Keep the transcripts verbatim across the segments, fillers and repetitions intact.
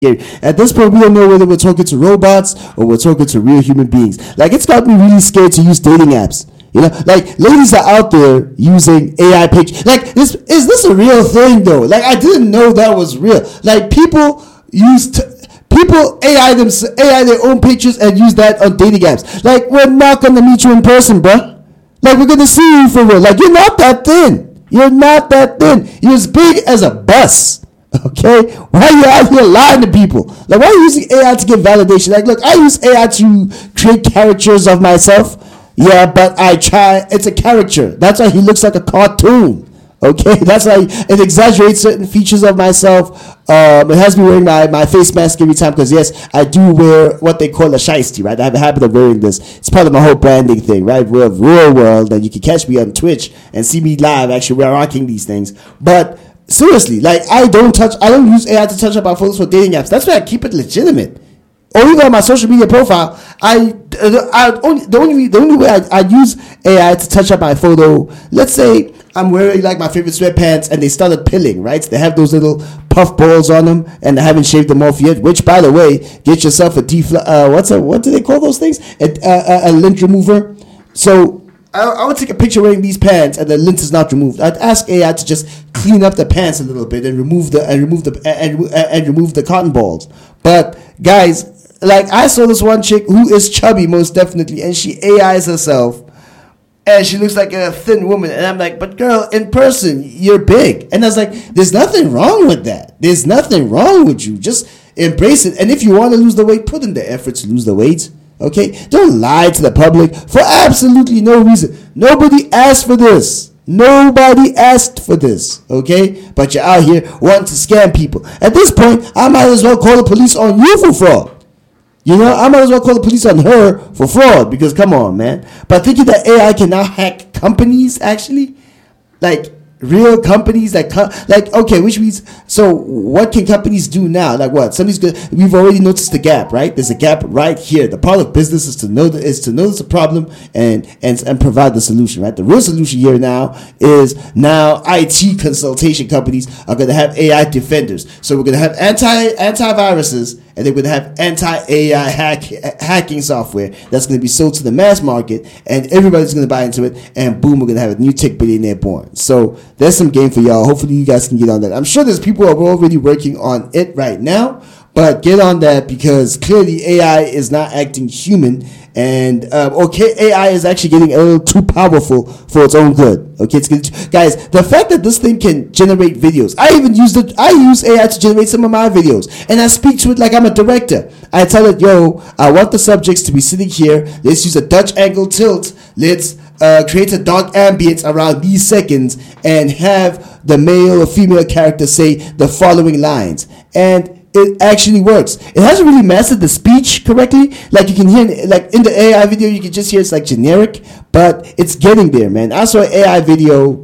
At this point, we don't know whether we're talking to robots or we're talking to real human beings. Like, it's got me really scared to use dating apps. You know, like, ladies are out there using A I pictures. Like, is, is this a real thing, though? Like, I didn't know that was real. Like, people use... T- People A I them A I their own pictures and use that on dating apps. Like, we're not gonna meet you in person, bruh. Like, we're gonna see you for real. Like, you're not that thin. You're not that thin. You're as big as a bus. Okay? Why are you out here lying to people? Like, why are you using A I to get validation? Like, look, I use A I to create caricatures of myself. Yeah, but I try. It's a caricature. That's why he looks like a cartoon. Okay, that's why it exaggerates certain features of myself. Um, it has me wearing my, my face mask every time because, yes, I do wear what they call a shiesty, right? I have a habit of wearing this. It's part of my whole branding thing, right? We're of real world, and you can catch me on Twitch and see me live. Actually, we're rocking these things. But seriously, like, I don't touch, I don't use A I to touch up my photos for dating apps. That's why I keep it legitimate. Or even on my social media profile, I, I only, the only the only way I, I use A I to touch up my photo, let's say I'm wearing like my favorite sweatpants and they started pilling, right? They have those little puff balls on them and they haven't shaved them off yet, which, by the way, get yourself a defla- uh, what's a, what do they call those things? A, a, a lint remover. So I, I would take a picture wearing these pants and the lint is not removed. I'd ask A I to just clean up the pants a little bit and remove the and remove the and, and, and remove the cotton balls. But guys, like, I saw this one chick who is chubby, most definitely, and she A Is herself, and she looks like a thin woman, and I'm like, but girl, in person, you're big. And I was like, there's nothing wrong with that. There's nothing wrong with you. Just embrace it. And if you want to lose the weight, put in the effort to lose the weight. Okay? Don't lie to the public for absolutely no reason. Nobody asked for this. Nobody asked for this, okay? But you're out here wanting to scam people. At this point, I might as well call the police on you for fraud. You know, I might as well call the police on her for fraud because, come on, man. But thinking that A I can now hack companies, actually, like real companies that com- like okay, which means, so what can companies do now? Like what? Somebody's good. We've already noticed the gap, right? There's a gap right here. The part of business is to know the, is to notice the problem and and and provide the solution, right? The real solution here now is now I T consultation companies are going to have A I defenders. So we're going to have anti antiviruses. And they're going to have anti-A I hack, hacking software that's going to be sold to the mass market, and everybody's going to buy into it, and boom, we're going to have a new tech billionaire born. So there's some game for y'all. Hopefully you guys can get on that. I'm sure there's people who are already working on it right now, but get on that because clearly A I is not acting human, and uh, okay, A I is actually getting a little too powerful for its own good. Okay, it's getting too, guys, the fact that this thing can generate videos, I even use it. I use A I to generate some of my videos, and I speak to it like I'm a director. I tell it, yo, I want the subjects to be sitting here. Let's use a Dutch angle tilt. Let's uh, create a dark ambience around these seconds, and have the male or female character say the following lines, and it actually works. It hasn't really mastered the speech correctly. Like you can hear, like in the A I video, you can just hear it's like generic, but it's getting there, man. I saw an A I video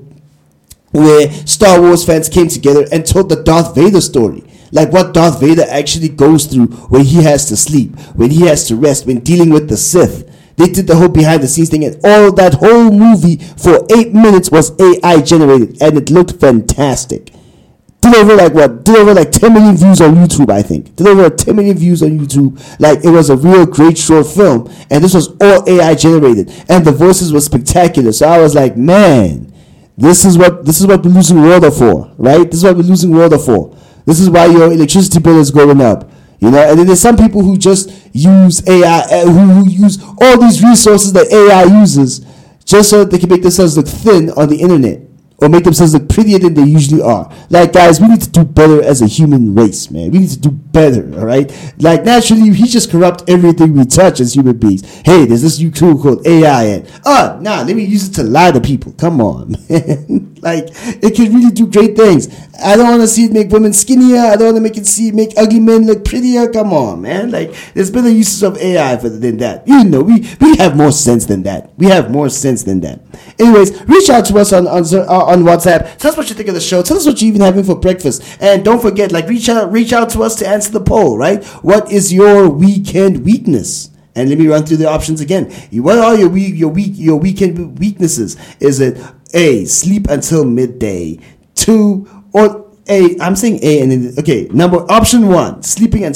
where Star Wars fans came together and told the Darth Vader story. Like what Darth Vader actually goes through when he has to sleep, when he has to rest, when dealing with the Sith. They did the whole behind the scenes thing, and all that whole movie for eight minutes was A I generated, and it looked fantastic. Did over like what? Did over like ten million views on YouTube, I think. Did over ten million views on YouTube. Like, it was a real great short film, and this was all A I generated, and the voices were spectacular. So I was like, man, this is what this is what we're losing water for, right? This is what we're losing water for. This is why your electricity bill is going up, you know. And then there's some people who just use A I, uh, who, who use all these resources that A I uses just so that they can make themselves look thin on the internet, or make themselves look prettier than they usually are. Like, guys, we need to do better as a human race, man. We need to do better, all right? Like, naturally, we just corrupt everything we touch as human beings. Hey, there's this new tool called A I, and, oh, nah, let me use it to lie to people. Come on, man. Like, it can really do great things. I don't want to see it make women skinnier. I don't want to make it see make ugly men look prettier. Come on, man. Like, there's better uses of A I for, than that. You know, we, we have more sense than that. We have more sense than that. Anyways, reach out to us on on, on WhatsApp. Tell us what you think of the show. Tell us what you're even having for breakfast. And don't forget, like, reach out, reach out to us to answer the poll, right? What is your weekend weakness? And let me run through the options again. What are your week, your week, your weekend weaknesses? Is it A, sleep until midday? Two, or A. I'm saying A, and then okay. Number option one: sleeping and